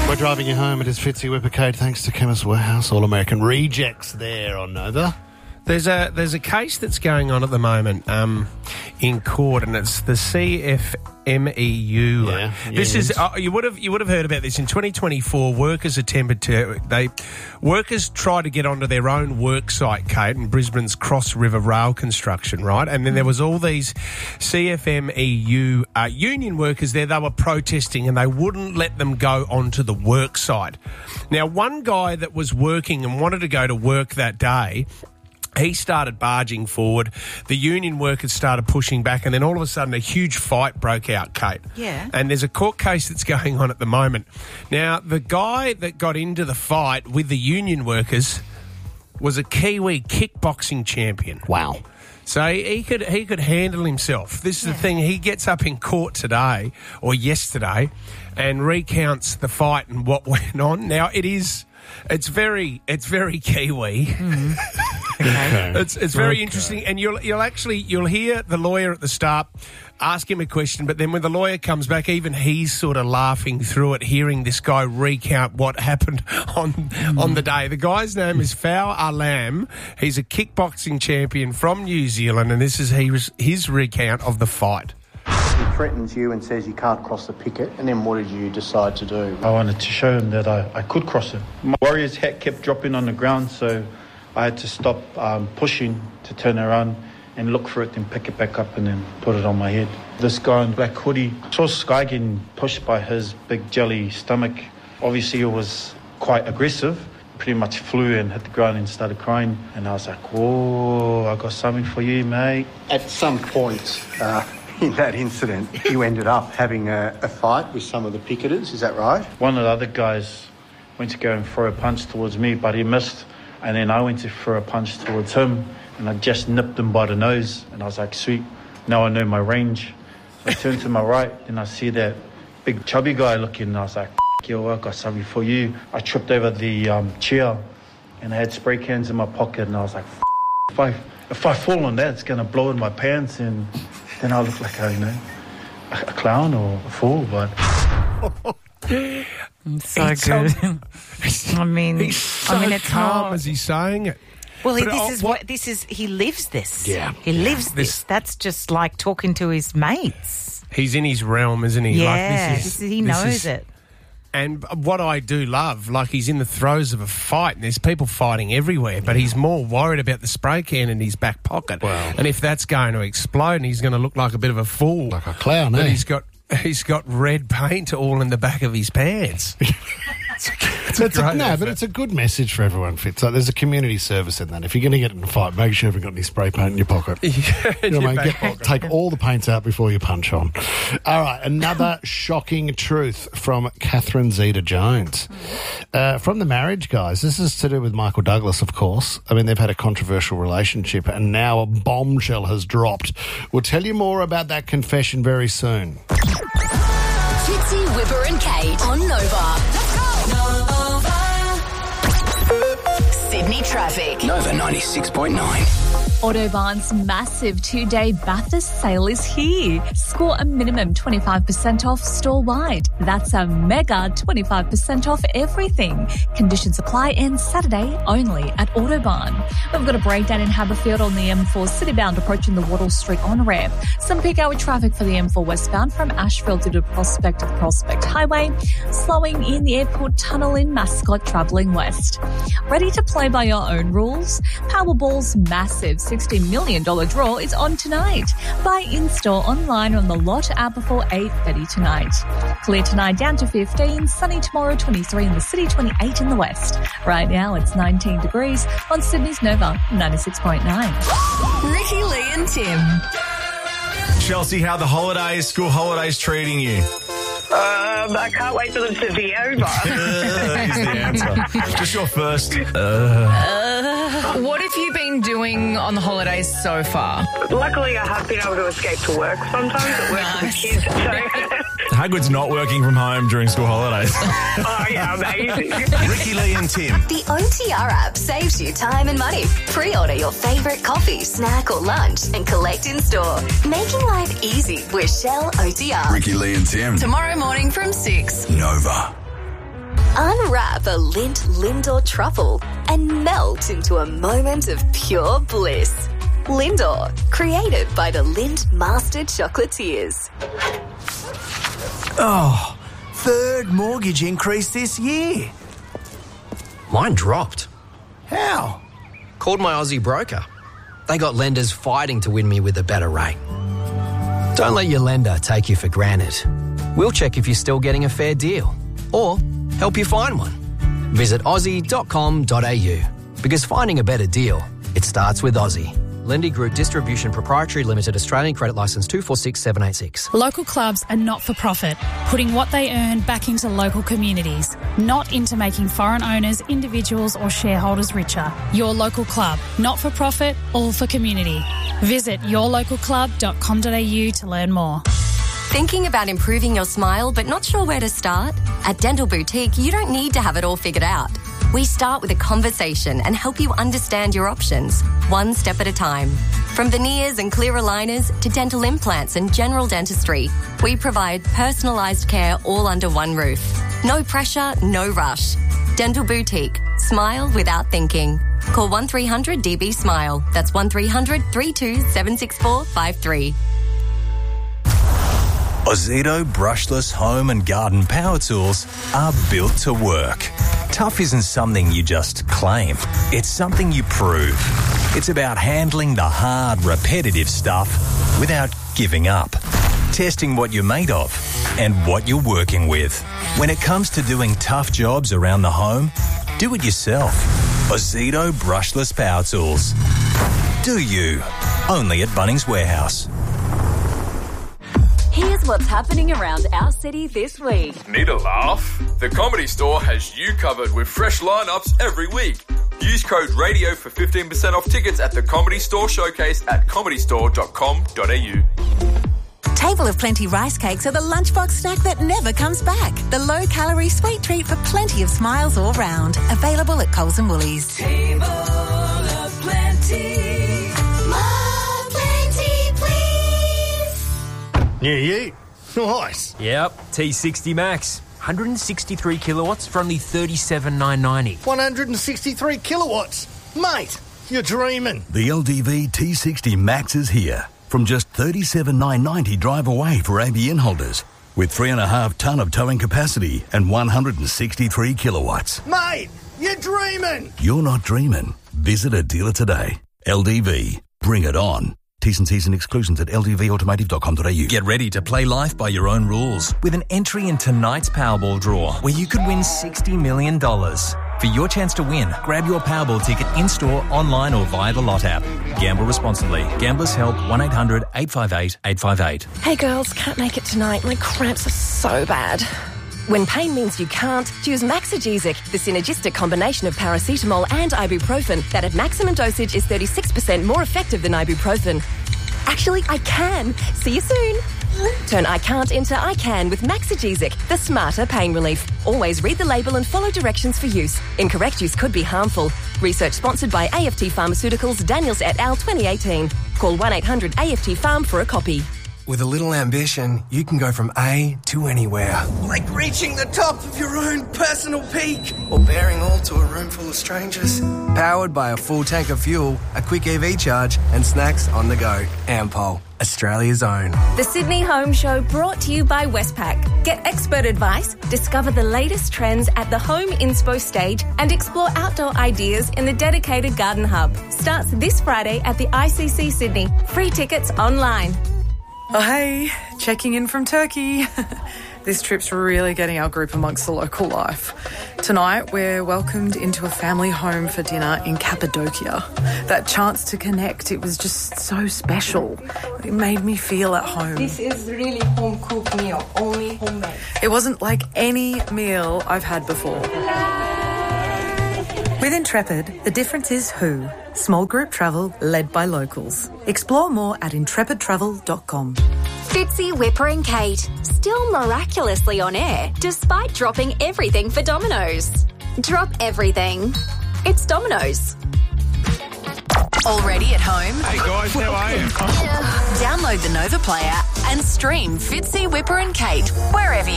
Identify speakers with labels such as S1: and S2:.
S1: We're driving you home. It is Fitzy Whippercade, thanks to Chemist Warehouse. All American Rejects there on Nova.
S2: There's a case that's going on at the moment in court, and it's the CFMEU.
S1: Yeah,
S2: this is you would have heard about this in 2024. Workers tried to get onto their own work site, Kate, in Brisbane's Cross River Rail construction, right? And then there was all these CFMEU union workers there. They were protesting, and they wouldn't let them go onto the work site. Now, one guy that was working and wanted to go to work that day, he started barging forward. The union workers started pushing back, and then all of a sudden a huge fight broke out, Kate.
S3: Yeah.
S2: And there's a court case that's going on at the moment. Now, the guy that got into the fight with the union workers was a Kiwi kickboxing champion.
S1: Wow.
S2: So he could handle himself. This is the thing. He gets up in court today or yesterday and recounts the fight and what went on. Now, it's very Kiwi.
S3: Mm.
S1: Okay.
S2: It's very interesting, and you'll hear the lawyer at the start ask him a question, but then when the lawyer comes back, even he's sort of laughing through it, hearing this guy recount what happened on the day. The guy's name is Fao Alam. He's a kickboxing champion from New Zealand, and this is his recount of the fight.
S4: He threatens you and says you can't cross the picket, and then what did you decide to do?
S5: I wanted to show him that I could cross it. My Warriors hat kept dropping on the ground, so I had to stop pushing to turn around and look for it and pick it back up and then put it on my head. This guy in black hoodie saw Sky getting pushed by his big jelly stomach. Obviously it was quite aggressive. Pretty much flew and hit the ground and started crying. And I was like, whoa, I got something for you, mate.
S4: At some point in that incident, you ended up having a fight with some of the picketers, is that right?
S5: One of the other guys went to go and throw a punch towards me, but he missed. And then I went to throw a punch towards him, and I just nipped him by the nose. And I was like, sweet, now I know my range. So I turned to my right, and I see that big chubby guy looking, and I was like, yo, I got something for you. I tripped over the chair, and I had spray cans in my pocket, and I was like, if I fall on that, it's going to blow in my pants, and then I look like a clown or a fool, but...
S3: It's so good. I mean,
S2: He's so
S3: it's
S2: calm
S3: hard.
S2: as he's saying it.
S3: Well,
S2: But
S3: he lives this.
S1: Yeah.
S3: He lives this. That's just like talking to his mates.
S2: He's in his realm, isn't he?
S3: Yeah,
S2: Like,
S3: he knows it.
S2: And what I do love, like he's in the throes of a fight and there's people fighting everywhere, but he's more worried about the spray can in his back pocket.
S1: Wow.
S2: And if that's going to explode and he's going to look like a bit of a fool.
S1: Like a clown,
S2: But
S1: eh?
S2: he's got red paint all in the back of his pants.
S1: But it's a good message for everyone, Fitz. Like, there's a community service in that. If you're going to get in a fight, make sure you haven't got any spray paint in your pocket. Take all the paints out before you punch on. All right, another shocking truth from Catherine Zeta-Jones. From The Marriage Guys, this is to do with Michael Douglas, of course. I mean, they've had a controversial relationship and now a bombshell has dropped. We'll tell you more about that confession very soon.
S6: Fitzy, Whipper and Kate on Nova. Let's go! Nova. Sydney traffic.
S7: Nova 96.9.
S8: Autobahn's massive two-day Bathurst sale is here. Score a minimum 25% off store-wide. That's a mega 25% off everything. Conditions apply and Saturday only at Autobahn. We've got a breakdown in Haberfield on the M4 Citybound approaching the Wattle Street on-ramp. Some peak hour traffic for the M4 westbound from Ashfield to the Prospect Highway. Slowing in the airport tunnel in Mascot travelling west. Ready to play by your own rules? Powerball's massive $60 million draw is on tonight. Buy in-store, online, on the Lot app before 8:30 tonight. Clear tonight down to 15, sunny tomorrow 23 in the city, 28 in the west. Right now it's 19 degrees on Sydney's Nova 96.9.
S6: Ricky, Lee and Tim.
S9: Chelsea, how the school holidays treating you?
S10: I can't wait for them to be over.
S9: Is the answer. Just your first.
S11: What have you been doing on the holidays so far?
S10: Luckily, I have been able to escape to work sometimes at work with the kids. So.
S9: How good's not working from home during school holidays?
S10: Oh, yeah, amazing.
S9: Ricky, Lee and Tim.
S6: The OTR app saves you time and money. Pre-order your favourite coffee, snack or lunch and collect in store. Making life easy with Shell OTR.
S7: Ricky, Lee and Tim.
S11: Tomorrow morning from 6.
S7: Nova.
S6: Unwrap a Lindt Lindor truffle and melt into a moment of pure bliss. Lindor, created by the Lindt Master Chocolatiers.
S7: Oh, third mortgage increase this year.
S12: Mine dropped.
S7: How?
S12: Called my Aussie broker. They got lenders fighting to win me with a better rate. Don't let your lender take you for granted. We'll check if you're still getting a fair deal or help you find one. Visit aussie.com.au because finding a better deal, it starts with Aussie. Lendy Group Distribution Proprietary Limited, Australian Credit Licence 246786.
S13: Local clubs are not-for-profit, putting what they earn back into local communities, not into making foreign owners, individuals or shareholders richer. Your local club, not-for-profit, all for community. Visit yourlocalclub.com.au to learn more.
S14: Thinking about improving your smile but not sure where to start? At Dental Boutique, you don't need to have it all figured out. We start with a conversation and help you understand your options, one step at a time. From veneers and clear aligners to dental implants and general dentistry, we provide personalised care all under one roof. No pressure, no rush. Dental Boutique. Smile without thinking. Call 1300 DB Smile. That's 1300 32 764 53.
S15: Ozito brushless home and garden power tools are built to work. Tough isn't something you just claim. It's something you prove. It's about handling the hard, repetitive stuff without giving up. Testing what you're made of and what you're working with. When it comes to doing tough jobs around the home, do it yourself. Ozito brushless power tools. Do you? Only at Bunnings Warehouse.
S6: Here's what's happening around our city this week.
S16: Need a laugh? The Comedy Store has you covered with fresh lineups every week. Use code RADIO for 15% off tickets at the Comedy Store Showcase at comedystore.com.au.
S17: Table of Plenty rice cakes are the lunchbox snack that never comes back. The low-calorie sweet treat for plenty of smiles all round. Available at Coles and Woolies.
S18: Table of Plenty.
S19: Yeah. Nice.
S20: Yep, T60 Max. 163 kilowatts for only $37,990.
S19: 163 kilowatts? Mate, you're dreaming.
S21: The LDV T60 Max is here. From just $37,990 drive away for ABN holders. With 3.5 tonne of towing capacity and 163 kilowatts.
S19: Mate, you're dreaming.
S21: You're not dreaming. Visit a dealer today. LDV. Bring it on. T's and C's and exclusions at ldvautomotive.com.au.
S9: Get ready to play life by your own rules with an entry in tonight's Powerball draw where you could win $60 million. For your chance to win, grab your Powerball ticket in-store, online or via the Lot app. Gamble responsibly. Gamblers Help 1-800-858-858.
S22: Hey girls, can't make it tonight. My cramps are so bad. When pain means you can't, choose Maxigesic, the synergistic combination of paracetamol and ibuprofen that at maximum dosage is 36% more effective than ibuprofen. Actually, I can. See you soon. Turn I can't into I can with Maxigesic, the smarter pain relief. Always read the label and follow directions for use. Incorrect use could be harmful. Research sponsored by AFT Pharmaceuticals, Daniels et al. 2018. Call 1-800-AFT-PHARM for a copy.
S23: With a little ambition, you can go from A to anywhere.
S24: Like reaching the top of your own personal peak.
S23: Or bearing all to a room full of strangers. Powered by a full tank of fuel, a quick EV charge, and snacks on the go. Ampol, Australia's own.
S25: The Sydney Home Show brought to you by Westpac. Get expert advice, discover the latest trends at the Home Inspo stage, and explore outdoor ideas in the dedicated Garden Hub. Starts this Friday at the ICC Sydney. Free tickets online.
S11: Oh, hey, checking in from Turkey. This trip's really getting our group amongst the local life. Tonight, we're welcomed into a family home for dinner in Cappadocia. That chance to connect, it was just so special. It made me feel at home.
S26: This is really home-cooked meal, only homemade.
S11: It wasn't like any meal I've had before. With Intrepid, the difference is who. Small group travel led by locals. Explore more at intrepidtravel.com.
S6: Fitzy, Whipper and Kate, still miraculously on air despite dropping everything for Domino's. Drop everything. It's Domino's.
S27: Already at home?
S2: Hey guys, how are you?
S27: Download the Nova Player and stream Fitzy, Whipper and Kate wherever you